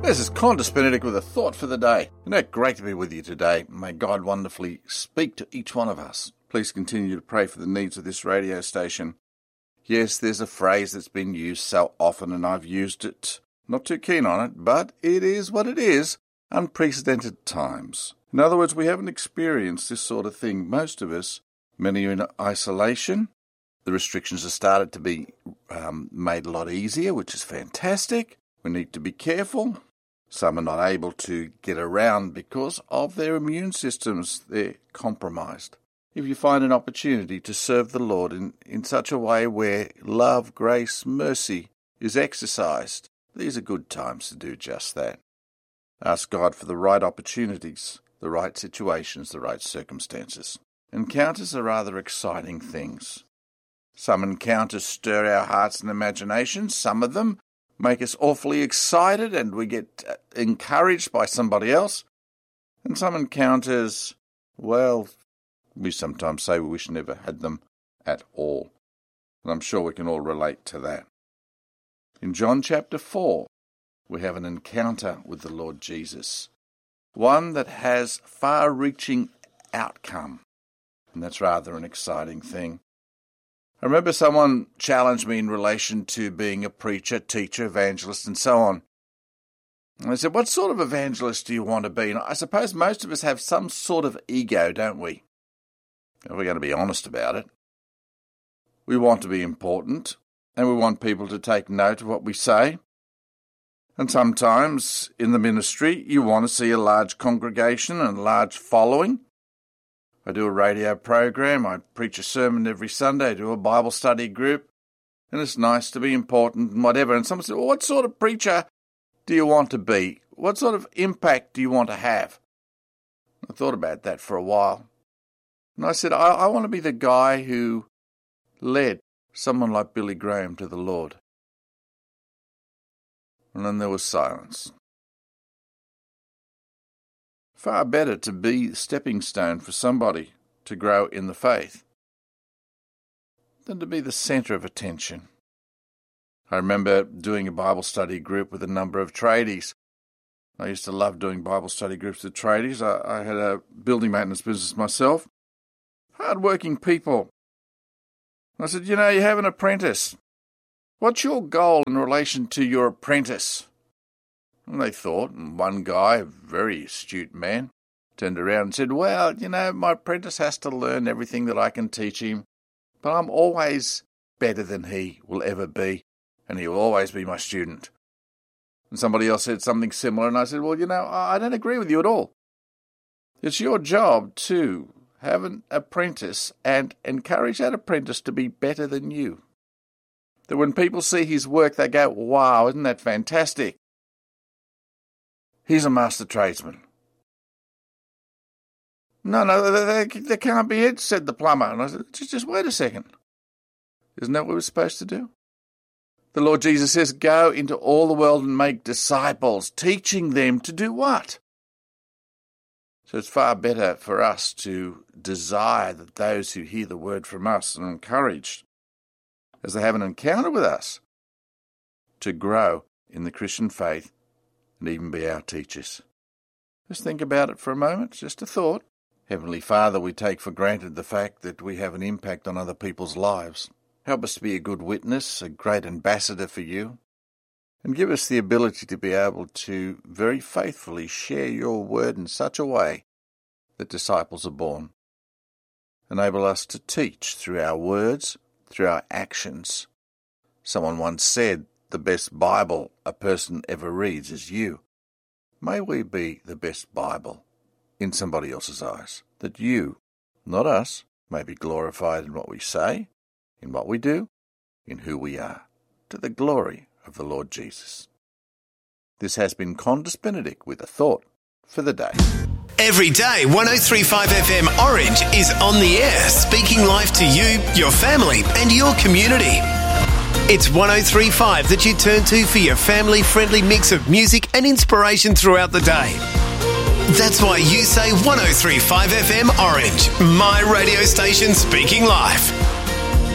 This is Qantas Benedict with a thought for the day. Isn't it great to be with you today? May God wonderfully speak to each one of us. Please continue to pray for the needs of this radio station. Yes, there's a phrase that's been used so often, and I've used it. Not too keen on it, but it is what it is. Unprecedented times. In other words, we haven't experienced this sort of thing. Most of us, many are in isolation. The restrictions have started to be made a lot easier, which is fantastic. We need to be careful. Some are not able to get around because of their immune systems. They're compromised. If you find an opportunity to serve the Lord in such a way where love, grace, mercy is exercised, these are good times to do just that. Ask God for the right opportunities, the right situations, the right circumstances. Encounters are rather exciting things. Some encounters stir our hearts and imaginations. Some of them make us awfully excited and we get encouraged by somebody else. And some encounters, well, we sometimes say we wish never had them at all. And I'm sure we can all relate to that. In John chapter 4, we have an encounter with the Lord Jesus, one that has far-reaching outcome. And that's rather an exciting thing. I remember someone challenged me in relation to being a preacher, teacher, evangelist, and so on. And I said, what sort of evangelist do you want to be? And I suppose most of us have some sort of ego, don't we? If we're going to be honest about it. We want to be important, and we want people to take note of what we say. And sometimes in the ministry, you want to see a large congregation and a large following. I do a radio program, I preach a sermon every Sunday, I do a Bible study group, and it's nice to be important and whatever. And someone said, well, what sort of preacher do you want to be? What sort of impact do you want to have? I thought about that for a while. And I said, I want to be the guy who led someone like Billy Graham to the Lord. And then there was silence. Far better to be a stepping stone for somebody to grow in the faith than to be the centre of attention. I remember doing a Bible study group with a number of tradies. I used to love doing Bible study groups with tradies. I had a building maintenance business myself. Hard-working people. I said, you have an apprentice. What's your goal in relation to your apprentice? And they thought, and one guy, a very astute man, turned around and said, well, my apprentice has to learn everything that I can teach him, but I'm always better than he will ever be, and he will always be my student. And somebody else said something similar, and I said, well, I don't agree with you at all. It's your job to have an apprentice and encourage that apprentice to be better than you. That when people see his work, they go, wow, isn't that fantastic? He's a master tradesman. No, that can't be it, said the plumber. And I said, just wait a second. Isn't that what we're supposed to do? The Lord Jesus says, go into all the world and make disciples, teaching them to do what? So it's far better for us to desire that those who hear the word from us are encouraged, as they have an encounter with us, to grow in the Christian faith and even be our teachers. Just think about it for a moment, just a thought. Heavenly Father, we take for granted the fact that we have an impact on other people's lives. Help us to be a good witness, a great ambassador for you, and give us the ability to be able to very faithfully share your word in such a way that disciples are born. Enable us to teach through our words, through our actions. Someone once said, the best Bible a person ever reads is you. May we be the best Bible in somebody else's eyes, that you, not us, may be glorified in what we say, in what we do, in who we are, to the glory of the Lord Jesus. This has been Qantas Benedict with a thought for the day. Every day, 103.5 FM Orange is on the air, speaking life to you, your family, and your community. It's 103.5 that you turn to for your family-friendly mix of music and inspiration throughout the day. That's why you say 103.5 FM Orange, my radio station speaking life.